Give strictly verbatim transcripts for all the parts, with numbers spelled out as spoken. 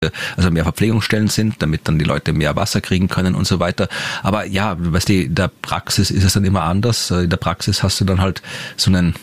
also mehr Verpflegungsstellen sind, damit dann die Leute mehr Wasser kriegen können und so weiter. Aber ja, weißt du, in der Praxis ist es dann immer anders. In der Praxis hast du dann halt so einen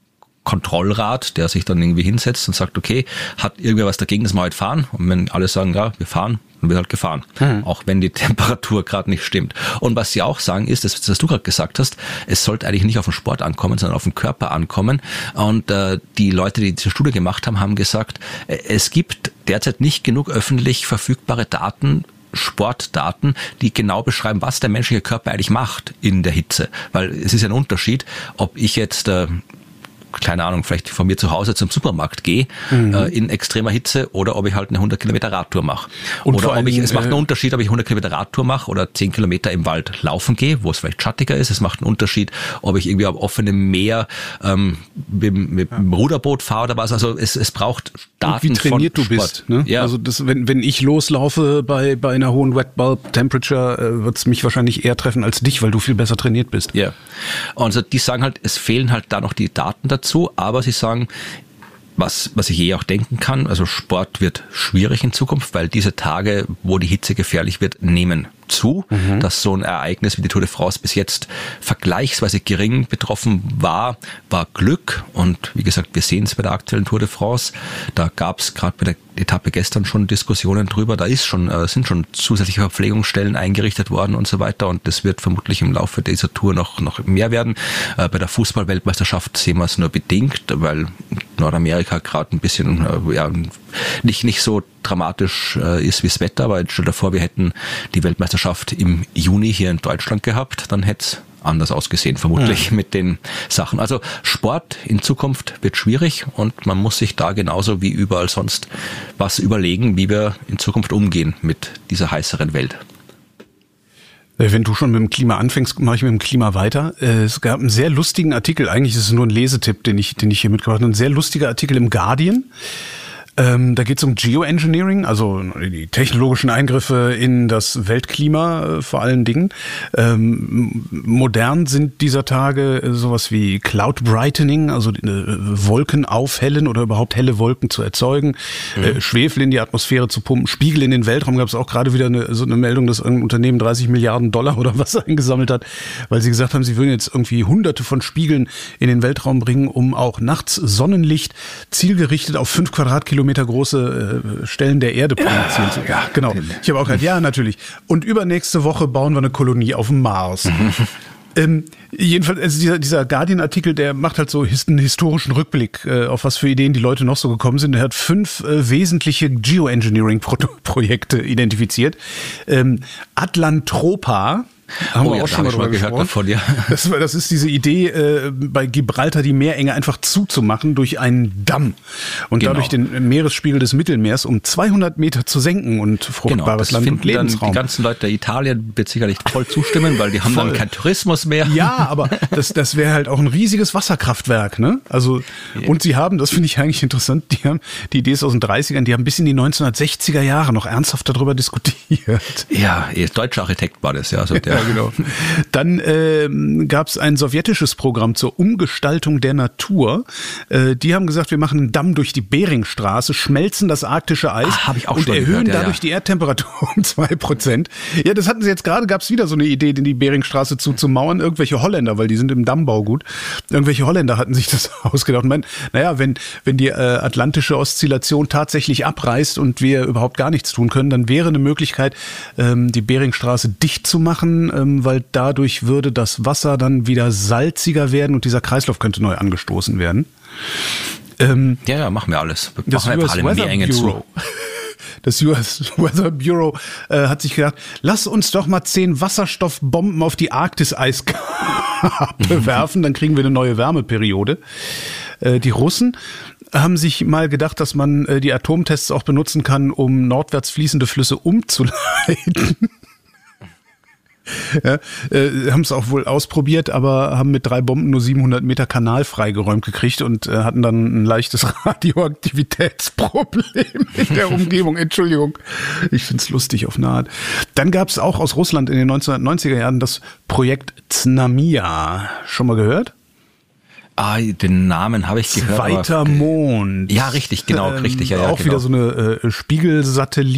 Kontrollrat, der sich dann irgendwie hinsetzt und sagt, okay, hat irgendwer was dagegen, dass wir heute fahren? Und wenn alle sagen, ja, wir fahren, dann wird halt gefahren. Mhm. Auch wenn die Temperatur gerade nicht stimmt. Und was sie auch sagen ist, das, was du gerade gesagt hast, es sollte eigentlich nicht auf den Sport ankommen, sondern auf den Körper ankommen. Und äh, die Leute, die diese Studie gemacht haben, haben gesagt, äh, es gibt derzeit nicht genug öffentlich verfügbare Daten, Sportdaten, die genau beschreiben, was der menschliche Körper eigentlich macht in der Hitze. Weil es ist ja ein Unterschied, ob ich jetzt äh, keine Ahnung, vielleicht von mir zu Hause zum Supermarkt gehe, mhm. äh, in extremer Hitze, oder ob ich halt eine hundert Kilometer Radtour mache. Oder ob ich, es macht einen Unterschied, ob ich hundert Kilometer Radtour mache oder zehn Kilometer im Wald laufen gehe, wo es vielleicht schattiger ist. Es macht einen Unterschied, ob ich irgendwie auf offenem Meer ähm, mit, mit ja. dem Ruderboot fahre oder was. Also es, es braucht Daten. Und wie trainiert von du bist. Ne? Ja. Also das, wenn, wenn ich loslaufe bei, bei einer hohen Wet Bulb Temperature, äh, wird es mich wahrscheinlich eher treffen als dich, weil du viel besser trainiert bist. Ja. Also die sagen halt, es fehlen halt da noch die Daten dazu, aber sie sagen, was, was ich je auch denken kann, also Sport wird schwierig in Zukunft, weil diese Tage, wo die Hitze gefährlich wird, nehmen zu, mhm. dass so ein Ereignis wie die Tour de France bis jetzt vergleichsweise gering betroffen war, war Glück. Und wie gesagt, wir sehen es bei der aktuellen Tour de France. Da gab es gerade bei der Etappe gestern schon Diskussionen drüber. Da ist schon, äh, sind schon zusätzliche Verpflegungsstellen eingerichtet worden und so weiter. Und das wird vermutlich im Laufe dieser Tour noch, noch mehr werden. Äh, bei der Fußball-Weltmeisterschaft sehen wir es nur bedingt, weil Nordamerika gerade ein bisschen, äh, ja, nicht, nicht so dramatisch äh, ist wie das Wetter. Aber jetzt stell dir vor, wir hätten die Weltmeisterschaft im Juni hier in Deutschland gehabt, dann hätte es anders ausgesehen, vermutlich ja. mit den Sachen. Also Sport in Zukunft wird schwierig und man muss sich da genauso wie überall sonst was überlegen, wie wir in Zukunft umgehen mit dieser heißeren Welt. Wenn du schon mit dem Klima anfängst, mache ich mit dem Klima weiter. Es gab einen sehr lustigen Artikel, eigentlich ist es nur ein Lesetipp, den ich, den ich hier mitgebracht habe, ein sehr lustiger Artikel im Guardian. Ähm, da geht es um Geoengineering, also die technologischen Eingriffe in das Weltklima äh, vor allen Dingen. Ähm, modern sind dieser Tage äh, sowas wie Cloud Brightening, also äh, Wolken aufhellen oder überhaupt helle Wolken zu erzeugen, mhm. äh, Schwefel in die Atmosphäre zu pumpen, Spiegel in den Weltraum. Gab es auch gerade wieder eine, so eine Meldung, dass irgendein Unternehmen dreißig Milliarden Dollar oder was eingesammelt hat, weil sie gesagt haben, sie würden jetzt irgendwie hunderte von Spiegeln in den Weltraum bringen, um auch nachts Sonnenlicht zielgerichtet auf fünf Quadratkilometer große äh, Stellen der Erde projizieren zu. Ja, genau. Ich habe auch gesagt, ja, natürlich. Und übernächste Woche bauen wir eine Kolonie auf dem Mars. ähm, jedenfalls, also dieser, dieser Guardian-Artikel, der macht halt so einen historischen Rückblick, äh, auf was für Ideen die Leute noch so gekommen sind. Er hat fünf äh, wesentliche Geoengineering-Projekte identifiziert. Ähm, Atlantropa, haben oh wir ja, auch schon mal drüber gehört davon, ja. Das, das ist diese Idee, äh, bei Gibraltar die Meerenge einfach zuzumachen durch einen Damm und genau. dadurch den Meeresspiegel des Mittelmeers um zweihundert Meter zu senken und fruchtbares genau, Land und Lebensraum. Dann die ganzen Leute der Italien wird sicherlich voll zustimmen, weil die haben voll. Dann keinen Tourismus mehr. Ja, aber das, das wäre halt auch ein riesiges Wasserkraftwerk, ne? Also, ja. Und sie haben, das finde ich eigentlich interessant, die haben, die Idee ist aus den dreißigern, die haben bis in die neunzehnhundertsechziger Jahre noch ernsthaft darüber diskutiert. Ja, deutscher Architekt war das, ja. Also der Ja, genau. Dann ähm, gab es ein sowjetisches Programm zur Umgestaltung der Natur. Äh, die haben gesagt, wir machen einen Damm durch die Beringstraße, schmelzen das arktische Eis ah, hab ich auch und schon erhöhen gehört, ja, dadurch ja. die Erdtemperatur um zwei Prozent. Ja, das hatten sie jetzt gerade, gab es wieder so eine Idee, in die Beringstraße zuzumauern. Irgendwelche Holländer, weil die sind im Dammbau gut, irgendwelche Holländer hatten sich das ausgedacht. Und meinen, naja, wenn, wenn die äh, atlantische Oszillation tatsächlich abreißt und wir überhaupt gar nichts tun können, dann wäre eine Möglichkeit, ähm, die Beringstraße dicht zu machen, weil dadurch würde das Wasser dann wieder salziger werden und dieser Kreislauf könnte neu angestoßen werden. Ähm, ja, ja, machen wir alles. Wir das machen U S alle Weather Meerenge Bureau. Zu. Das U S Weather Bureau äh, hat sich gedacht, lass uns doch mal zehn Wasserstoffbomben auf die Arktis-Eiskappe werfen, dann kriegen wir eine neue Wärmeperiode. Äh, die Russen haben sich mal gedacht, dass man äh, die Atomtests auch benutzen kann, um nordwärts fließende Flüsse umzuleiten. Ja, äh, haben es auch wohl ausprobiert, aber haben mit drei Bomben nur siebenhundert Meter Kanal freigeräumt gekriegt und äh, hatten dann ein leichtes Radioaktivitätsproblem in der Umgebung. Entschuldigung, ich find's lustig auf eine Art. Dann gab es auch aus Russland in den neunzehnhundertneunziger Jahren das Projekt Znamia. Schon mal gehört? Ah, den Namen habe ich gehört. Zweiter aber, Mond. Ja, richtig, genau, ähm, richtig. Ja, ja, auch genau. wieder so eine äh, Spiegelsatellit.